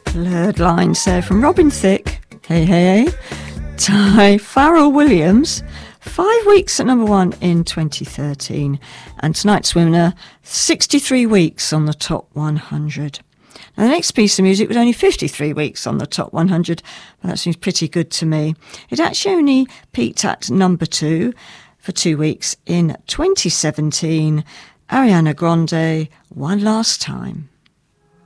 Blurred Lines there from Robin Thicke. Hey, hey, hey. Ty Farrell Williams. 5 weeks at number 1 in 2013. And tonight's winner, 63 weeks on the top 100. Now, the next piece of music was only 53 weeks on the top 100, but that seems pretty good to me. It actually only peaked at number 2 for 2 weeks in 2017. Ariana Grande, One Last Time.